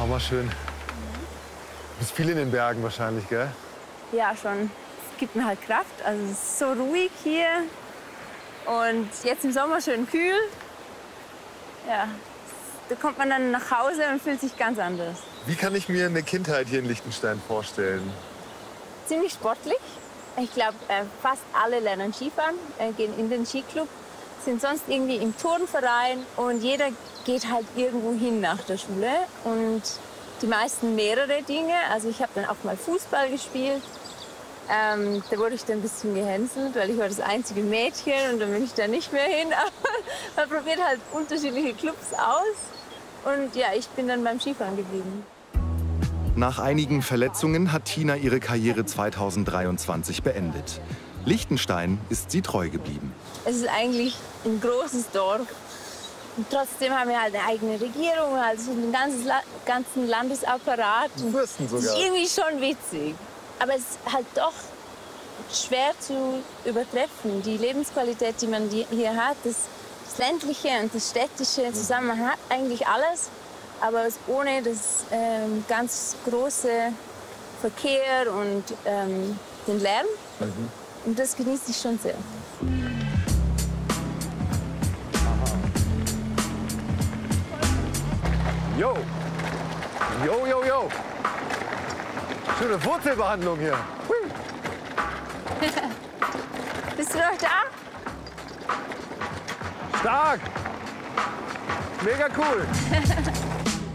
Auch mal schön. Du bist viel in den Bergen wahrscheinlich, gell? Ja, schon. Es gibt mir halt Kraft. Also es ist so ruhig hier. Und jetzt im Sommer schön kühl. Ja, da kommt man dann nach Hause und fühlt sich ganz anders. Wie kann ich mir eine Kindheit hier in Liechtenstein vorstellen? Ziemlich sportlich. Ich glaube, fast alle lernen Skifahren, gehen in den Skiclub, sind sonst irgendwie im Turnverein und jeder geht halt irgendwo hin nach der Schule. Und die meisten mehrere Dinge. Also ich habe dann auch mal Fußball gespielt. Da wurde ich dann ein bisschen gehänselt, weil ich war das einzige Mädchen und dann bin ich da nicht mehr hin. Aber man probiert halt unterschiedliche Clubs aus. Und ja, ich bin dann beim Skifahren geblieben. Nach einigen Verletzungen hat Tina ihre Karriere 2023 beendet. Liechtenstein ist sie treu geblieben. Es ist eigentlich ein großes Dorf. Und trotzdem haben wir halt eine eigene Regierung, also einen ganzen Landesapparat. Fürsten sogar. Das ist irgendwie schon witzig. Aber es ist halt doch schwer zu übertreffen. Die Lebensqualität, die man hier hat, das ländliche und das städtische zusammen, man hat eigentlich alles. Aber ohne das ganz große Verkehr und den Lärm. Und das genieße ich schon sehr. Jo! Jo, jo, jo! Schöne Wurzelbehandlung hier. Hui. Bist du noch da? Stark! Mega cool!